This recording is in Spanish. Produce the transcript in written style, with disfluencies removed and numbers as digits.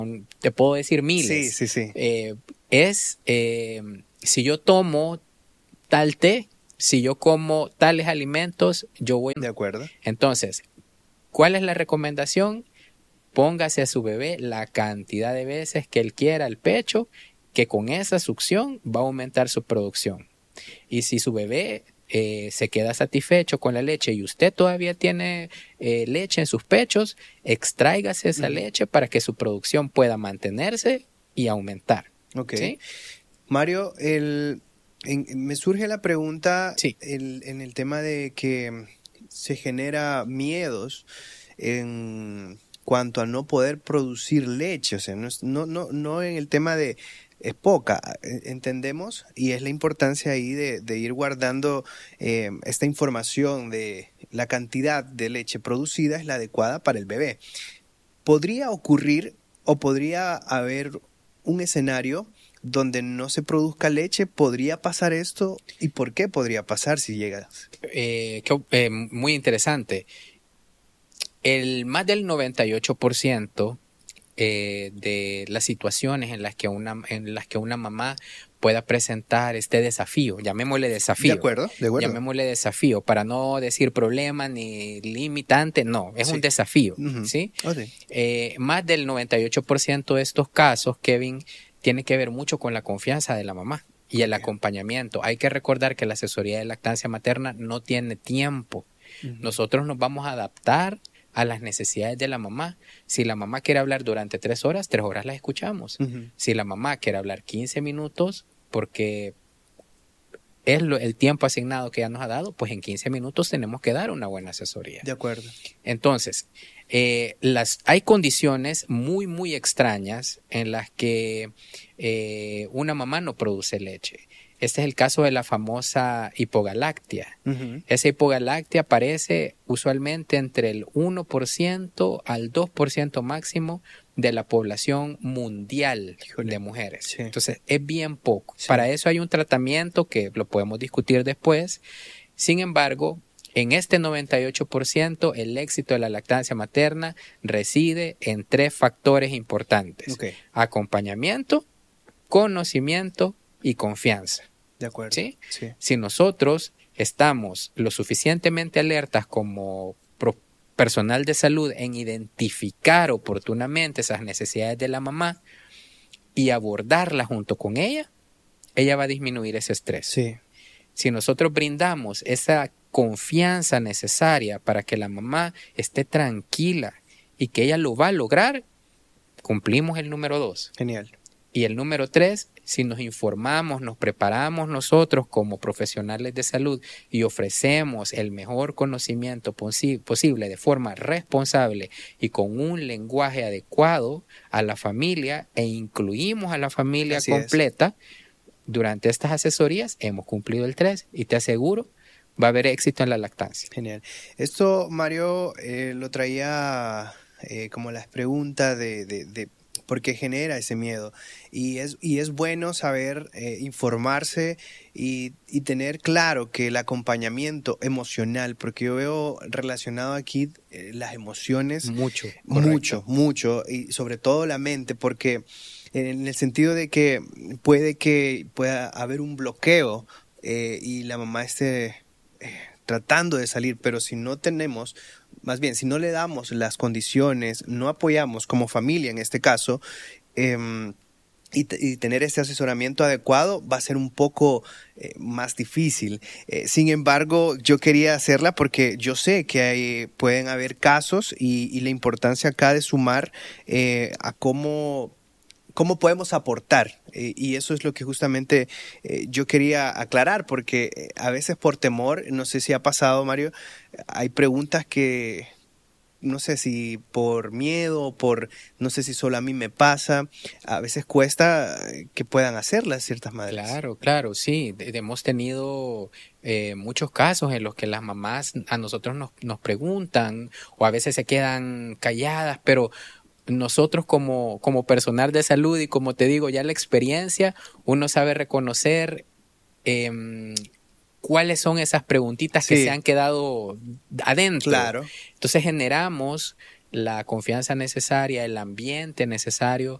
te puedo decir miles. Sí. Si yo tomo tal té, si yo como tales alimentos, yo voy... De acuerdo. Entonces, ¿cuál es la recomendación? Póngase a su bebé la cantidad de veces que él quiera al pecho, que con esa succión va a aumentar su producción. Y si su bebé se queda satisfecho con la leche y usted todavía tiene leche en sus pechos, extráigase esa leche para que su producción pueda mantenerse y aumentar. Ok. ¿Sí? Mario, me surge la pregunta Sí. en el tema de que se genera miedos en cuanto a no poder producir leche. O sea, no en el tema de es poca, entendemos, y es la importancia ahí de ir guardando esta información de la cantidad de leche producida es la adecuada para el bebé. ¿Podría ocurrir o podría haber un escenario donde no se produzca leche? ¿Podría pasar esto? ¿Y por qué podría pasar si llega? Muy interesante. Más del 98% de las situaciones en las que una mamá pueda presentar este desafío, llamémosle desafío. De acuerdo. Llamémosle desafío, para no decir problema ni limitante, no, es un desafío. ¿Sí? Okay. Más del 98% de estos casos, Kevin, tiene que ver mucho con la confianza de la mamá y el acompañamiento. Hay que recordar que la asesoría de lactancia materna no tiene tiempo. Nosotros nos vamos a adaptar a las necesidades de la mamá. Si la mamá quiere hablar durante 3 horas, 3 horas la escuchamos. Si la mamá quiere hablar 15 minutos, porque es el tiempo asignado que ella nos ha dado, pues en 15 minutos tenemos que dar una buena asesoría. De acuerdo. Entonces, hay condiciones muy, muy extrañas en las que una mamá no produce leche. Este es el caso de la famosa hipogalactia. Esa hipogalactia aparece usualmente entre el 1% al 2% máximo de la población mundial de mujeres. Sí. Entonces, es bien poco. Sí. Para eso hay un tratamiento que lo podemos discutir después. Sin embargo, en este 98%, el éxito de la lactancia materna reside en 3 factores importantes. Okay. Acompañamiento, conocimiento y confianza. De acuerdo. ¿Sí? Sí. Si nosotros estamos lo suficientemente alertas como personal de salud en identificar oportunamente esas necesidades de la mamá y abordarlas junto con ella va a disminuir ese estrés. Sí. Si nosotros brindamos esa confianza necesaria para que la mamá esté tranquila y que ella lo va a lograr, cumplimos el número 2. Genial. Y el número 3, si nos informamos, nos preparamos nosotros como profesionales de salud y ofrecemos el mejor conocimiento posible de forma responsable y con un lenguaje adecuado a la familia e incluimos a la familia Así completa, durante estas asesorías hemos cumplido el 3 y te aseguro va a haber éxito en la lactancia. Genial. Esto, Mario, lo traía como las preguntas de por qué genera ese miedo. Y es bueno saber informarse y tener claro que el acompañamiento emocional, porque yo veo relacionado aquí las emociones. Mucho, y sobre todo la mente, porque en el sentido de que pueda haber un bloqueo y la mamá esté tratando de salir, pero si no tenemos, más bien, si no le damos las condiciones, no apoyamos como familia en este caso, y tener este asesoramiento adecuado va a ser un poco más difícil. Sin embargo, yo quería hacerla porque yo sé que pueden haber casos y la importancia acá de sumar a cómo podemos aportar, y eso es lo que justamente yo quería aclarar, porque a veces por temor, no sé si ha pasado, Mario, hay preguntas que no sé si por miedo, no sé si solo a mí me pasa, a veces cuesta que puedan hacerlas ciertas madres. Claro, sí, hemos tenido muchos casos en los que las mamás a nosotros nos preguntan o a veces se quedan calladas, pero nosotros como personal de salud y como te digo, ya la experiencia, uno sabe reconocer cuáles son esas preguntitas que se han quedado adentro. Claro. Entonces generamos la confianza necesaria, el ambiente necesario